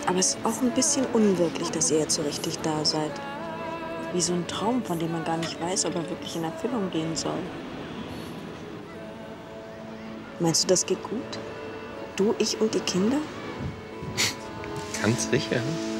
Aber es ist auch ein bisschen unwirklich, dass ihr jetzt so richtig da seid. Wie so ein Traum, von dem man gar nicht weiß, ob er wirklich in Erfüllung gehen soll. Meinst du, das geht gut? Du, ich und die Kinder? Ganz sicher.